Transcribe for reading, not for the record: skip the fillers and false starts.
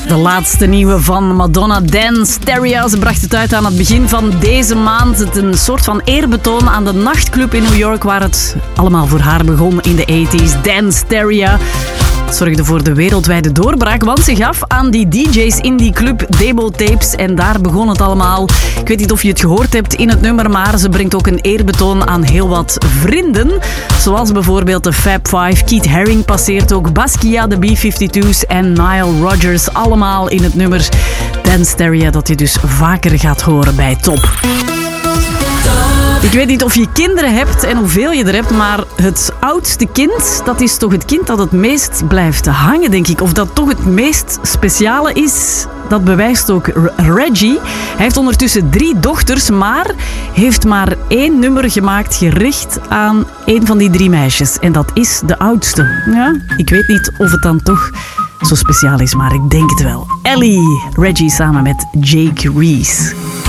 De laatste nieuwe van Madonna, Dance Stereo. Ze bracht het uit aan het begin van deze maand. Het een soort van eerbetoon aan de nachtclub in New York, waar het allemaal voor haar begon in de 80s. Dance Stereo zorgde voor de wereldwijde doorbraak, want ze gaf aan die DJ's in die club demo-tapes en daar begon het allemaal. Ik weet niet of je het gehoord hebt in het nummer, maar ze brengt ook een eerbetoon aan heel wat vrienden. Zoals bijvoorbeeld de Fab Five, Keith Haring passeert ook, Basquiat, de B-52's en Nile Rodgers. Allemaal in het nummer Dance Stereo, dat je dus vaker gaat horen bij Top. Ik weet niet of je kinderen hebt en hoeveel je er hebt, maar het oudste kind, dat is toch het kind dat het meest blijft hangen, denk ik. Of dat toch het meest speciale is, dat bewijst ook Reggie. Hij heeft ondertussen 3 dochters, maar heeft maar 1 nummer gemaakt gericht aan 1 van die 3 meisjes. En dat is de oudste. Ja, ik weet niet of het dan toch zo speciaal is, maar ik denk het wel. Ellie, Reggie samen met Jake Reese.